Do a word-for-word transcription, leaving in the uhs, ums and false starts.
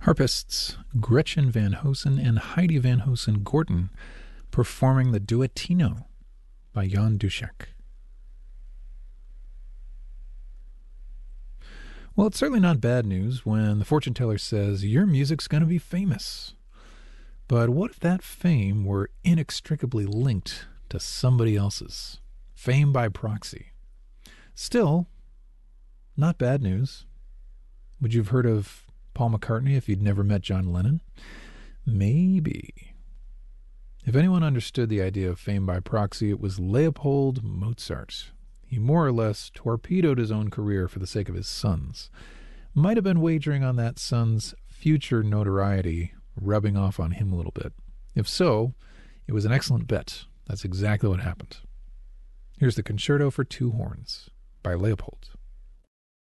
Harpists Gretchen Van Hosen and Heidi Van Hosen Gordon performing the Duettino by Jan Duszek. Well, it's certainly not bad news when the fortune teller says your music's going to be famous. But what if that fame were inextricably linked to somebody else's? Fame by proxy. Still, not bad news. Would you have heard of Paul McCartney if you'd never met John Lennon? Maybe. If anyone understood the idea of fame by proxy, it was Leopold Mozart. He more or less torpedoed his own career for the sake of his sons. Might have been wagering on that son's future notoriety rubbing off on him a little bit. If so, it was an excellent bet. That's exactly what happened. Here's the Concerto for Two Horns by Leopold.